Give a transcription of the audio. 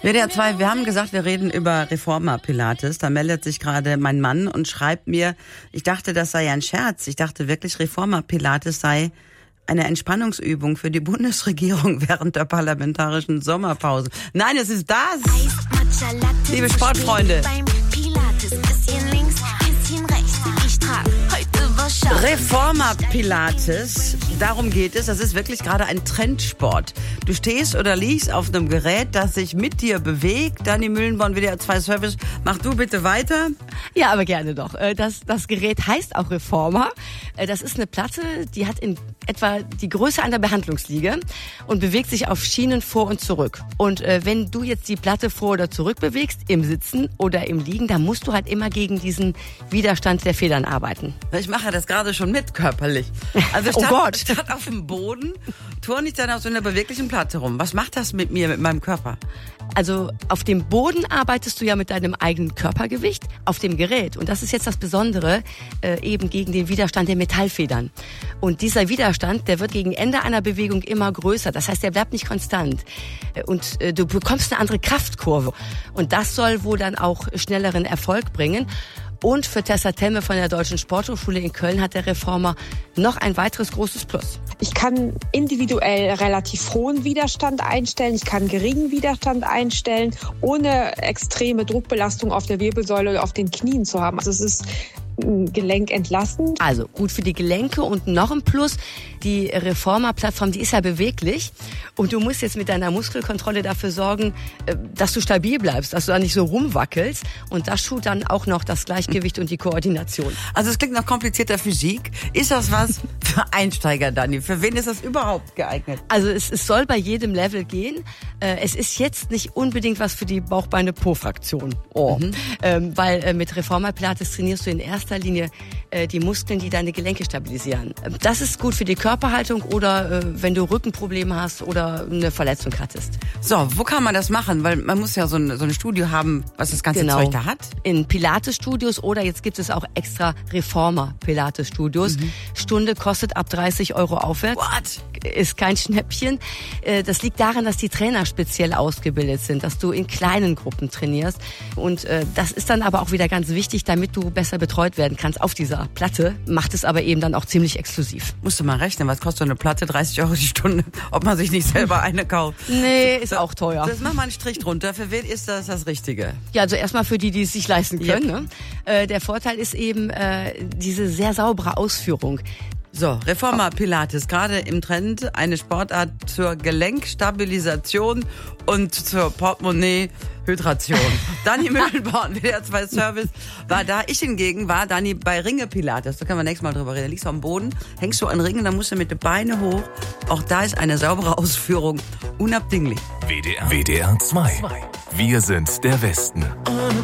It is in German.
WDR 2, wir haben gesagt, wir reden über Reformer Pilates. Da meldet sich gerade mein Mann und schreibt mir, ich dachte, das sei ein Scherz. Ich dachte wirklich, Reformer Pilates sei eine Entspannungsübung für die Bundesregierung während der parlamentarischen Sommerpause. Nein, es ist das. Liebe Sportfreunde. Reformer Pilates, darum geht es. Das ist wirklich gerade ein Trendsport. Du stehst oder liegst auf einem Gerät, das sich mit dir bewegt. Dani Mühlenborn, WDR 2 Service, mach du bitte weiter. Ja, aber gerne doch. Das Gerät heißt auch Reformer. Das ist eine Platte, die hat in etwa die Größe einer Behandlungsliege und bewegt sich auf Schienen vor und zurück. Und wenn du jetzt die Platte vor oder zurück bewegst, im Sitzen oder im Liegen, dann musst du halt immer gegen diesen Widerstand der Federn arbeiten. Ich mache das gerade schon mit, körperlich. Also statt auf dem Boden turne ich dann auf so einer beweglichen Platte rum. Was macht das mit mir, mit meinem Körper? Also auf dem Boden arbeitest du ja mit deinem eigenen Körpergewicht, auf dem Gerät. Und das ist jetzt das Besondere, eben gegen den Widerstand der Metallfedern. Und dieser Widerstand, der wird gegen Ende einer Bewegung immer größer. Das heißt, der bleibt nicht konstant. Und du bekommst eine andere Kraftkurve. Und das soll wohl dann auch schnelleren Erfolg bringen. Und für Tessa Temme von der Deutschen Sporthochschule in Köln hat der Reformer noch ein weiteres großes Plus. Ich kann individuell relativ hohen Widerstand einstellen, ich kann geringen Widerstand einstellen, ohne extreme Druckbelastung auf der Wirbelsäule oder auf den Knien zu haben. Also es ist gelenkentlastend. Also gut für die Gelenke und noch ein Plus, die Reformer-Plattform, die ist ja beweglich und du musst jetzt mit deiner Muskelkontrolle dafür sorgen, dass du stabil bleibst, dass du da nicht so rumwackelst und das schult dann auch noch das Gleichgewicht und die Koordination. Also es klingt nach komplizierter Physik. Ist das was für Einsteiger, Dani? Für wen ist das überhaupt geeignet? Also es soll bei jedem Level gehen. Es ist jetzt nicht unbedingt was für die Bauch-Beine-Po-Fraktion. Weil mit Reformer Pilates trainierst du in erster Linie die Muskeln, die deine Gelenke stabilisieren. Das ist gut für die Körperhaltung oder wenn du Rückenprobleme hast oder eine Verletzung hattest. So, wo kann man das machen? Weil man muss ja so ein Studio haben, was das ganze Zeug da hat. In Pilates-Studios oder jetzt gibt es auch extra Reformer-Pilates-Studios. Stunde kostet ab 30 € aufwärts. What? Ist kein Schnäppchen. Das liegt daran, dass die Trainer speziell ausgebildet sind, dass du in kleinen Gruppen trainierst. Und das ist dann aber auch wieder ganz wichtig, damit du besser betreut werden kannst auf dieser Platte. Macht es aber eben dann auch ziemlich exklusiv. Musst du mal rechnen, was kostet so eine Platte? 30 € die Stunde, ob man sich nicht selber eine kauft. Nee, ist auch teuer. Das mach mal einen Strich drunter. Für wen ist das Richtige? Ja, also erstmal für die es sich leisten können. Ne? Der Vorteil ist eben diese sehr saubere Ausführung. So, Reformer Pilates, gerade im Trend, eine Sportart zur Gelenkstabilisation und zur Portemonnaie-Hydration. Dani Mühlenborn, WDR 2 Service, war da. Ich hingegen war Dani bei Ringe Pilates. Da können wir nächstes Mal drüber reden. Da liegst du am Boden, hängst du an Ringen, dann musst du mit den Beinen hoch. Auch da ist eine saubere Ausführung unabdinglich. WDR 2. Wir sind der Westen.